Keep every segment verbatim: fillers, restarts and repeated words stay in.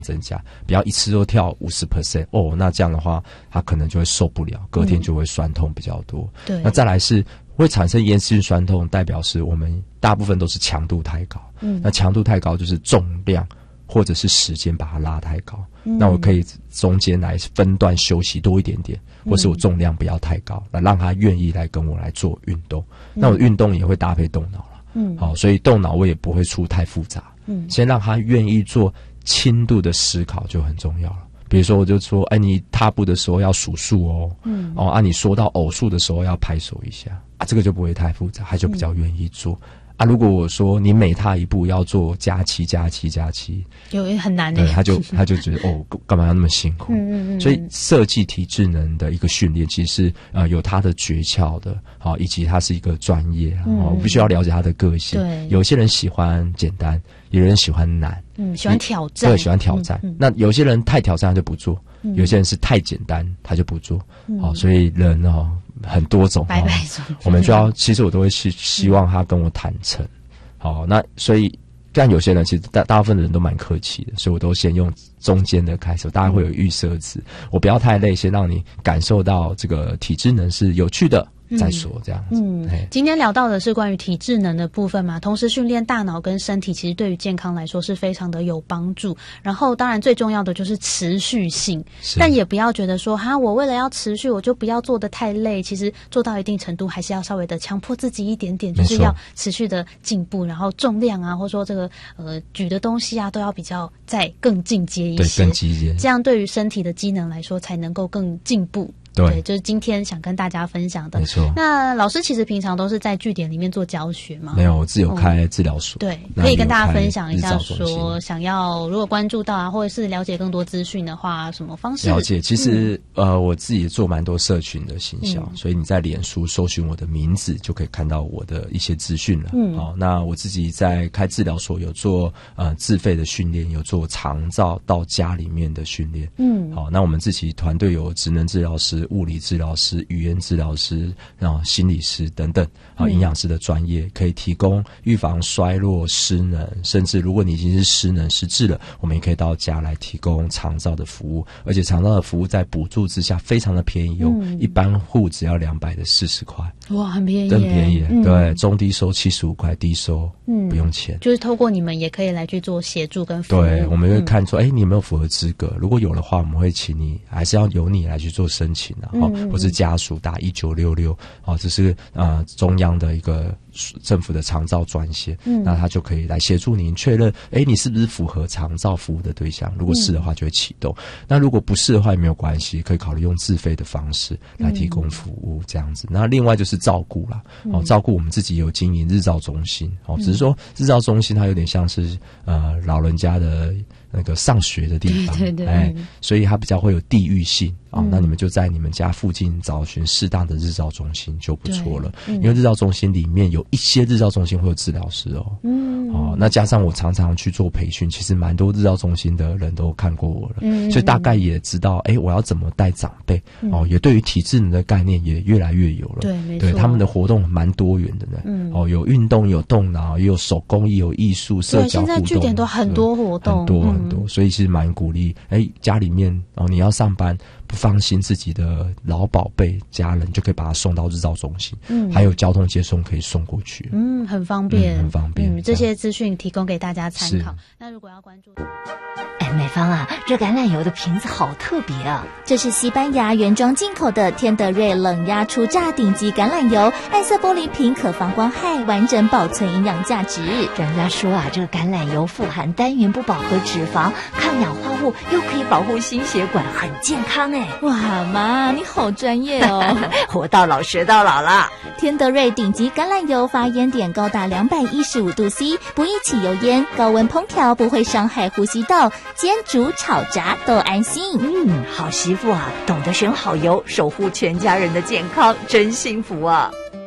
增加，不要一次都跳 百分之五十 哦，那这样的话他可能就会受不了，隔天就会酸痛比较多。 对、嗯， 那再来是会产生延迟性酸痛，代表是我们大部分都是强度太高。嗯，那强度太高就是重量或者是时间把它拉太高。嗯，那我可以中间来分段休息多一点点，或是我重量不要太高，来让他愿意来跟我来做运动。嗯，那我运动也会搭配动脑了。嗯，好，所以动脑我也不会出太复杂。嗯，先让他愿意做轻度的思考就很重要了。比如说我就说，哎，你踏步的时候要数数哦。嗯，哦，啊，你说到偶数的时候要拍手一下啊，这个就不会太复杂，他就比较愿意做。嗯，啊，如果我说你每踏一步要做加七加七加七， 有很难的， 对，他就他就觉得哦，干嘛要那么辛苦？嗯嗯嗯。所以设计体智能的一个训练，其实呃有它的诀窍的，好，以及它是一个专业，嗯，我必须要了解他的个性。对，有些人喜欢简单，有人喜欢难，嗯， 喜欢挑战， 对，喜欢挑战。嗯嗯，那有些人太挑战他就不做，嗯，有些人是太简单他就不做。嗯，好，所以人哦很多种， 百百种， 我们就要，其实我都会希希望他跟我坦诚。好，那所以但有些人其实大大部分的人都蛮客气的，所以我都先用中间的开始，大家会有预设值，我不要太累，先让你感受到这个体智能是有趣的。再说这样子。嗯， 今天聊到的是关于体智能的部分嘛，同时训练大脑跟身体，其实对于健康来说是非常的有帮助。然后当然最重要的就是持续性，但也不要觉得说哈，我为了要持续，我就不要做得太累。其实做到一定程度，还是要稍微的强迫自己一点点，就是要持续的进步，然后重量啊，或者说这个呃举的东西啊，都要比较再更进阶一些， 对，更进阶， 这样对于身体的机能来说，才能够更进步。对, 对，就是今天想跟大家分享的。 没错。 那老师其实平常都是在据点里面做教学吗？ 没有，我自己有开治疗所。 嗯，对，可以跟大家分享一下说，想要如果关注到啊，或者是了解更多资讯的话，什么方式？ 了解，其实、嗯、呃，我自己做蛮多社群的行销、嗯，所以你在脸书搜寻我的名字，就可以看到我的一些资讯了。嗯，好，那我自己在开治疗所有做呃自费的训练，有做长照到家里面的训练。嗯，好，那我们自己团队有职能治疗师、物理治疗师、语言治疗师、然后心理师等等，啊，营养师的专业可以提供预防衰弱、失能，甚至如果你已经是失能失智了，我们也可以到家来提供长照的服务，而且长照的服务在补助之下非常的便宜哦，嗯、一般户只要两百的四十块， 哇，很便宜， 更便宜，嗯、对，中低收七十五块，低收嗯不用钱， 就是透过你们也可以来去做协助跟服务， 对，我们会看出哎、嗯、你有没有符合资格，如果有的话，我们会请你，还是要由你来去做申请啊。嗯或是家属打一九六六，哦，这是呃中央的一个政府的长照专线，嗯，那他就可以来协助您确认，哎，你是不是符合长照服务的对象？如果是的话，就会启动；嗯、那如果不是的话，也没有关系，可以考虑用自费的方式来提供服务，这样子。那另外就是照顾啦，哦，照顾我们自己有经营日照中心，哦，只是说日照中心它有点像是呃老人家的那个上学的地方， 对对对， 哎，所以它比较会有地域性。啊、哦，那你们就在你们家附近找寻适当的日照中心就不错了，嗯、因为日照中心里面有一些日照中心会有治疗师哦，嗯，哦，那加上我常常去做培训，其实蛮多日照中心的人都看过我了，嗯，所以大概也知道，哎，我要怎么带长辈，嗯、哦，也对于体智能的概念也越来越有了， 对，没错， 对，他们的活动蛮多元的呢，嗯，哦，有运动，有动脑，也有手工艺，有艺术，社交互动， 现在据点都很多活动， 很多很多，嗯、所以其实蛮鼓励，哎，家里面哦，你要上班。不放心自己的老宝贝家人，就可以把他送到日照中心，嗯，还有交通接送可以送过去， 嗯，很方便， 嗯、很方便。 嗯，这些资讯提供给大家参考。那如果要关注， 哎，美芳啊，这橄榄油的瓶子好特别啊！ 这是西班牙原装进口的天德瑞冷压初榨顶级橄榄油，暗色玻璃瓶可防光害，完整保存营养价值。 专家说啊，这个橄榄油富含单元不饱和脂肪、抗氧化物，又可以保护心血管，很健康哎。 哇，妈，你好专业哦！ 活到老学到老啦。 天德瑞顶级橄榄油发烟点高达两百一十五度 C， 不易起油烟，高温烹调不会伤害呼吸道，煎煮炒炸都安心。 嗯，好媳妇啊，懂得选好油，守护全家人的健康，真幸福啊！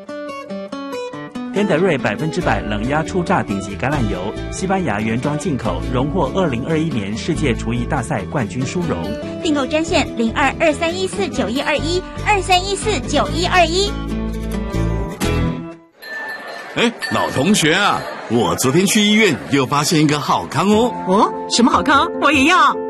天德瑞百分之百冷压初榨顶级橄榄油，西班牙原装进口，荣获二零二一年世界厨艺大赛冠军殊荣。 订购专线零二二三一四九一二一二三一四九一二一。 哎，老同学啊，我昨天去医院又发现一个好康哦。 哦，什么好康？我也要。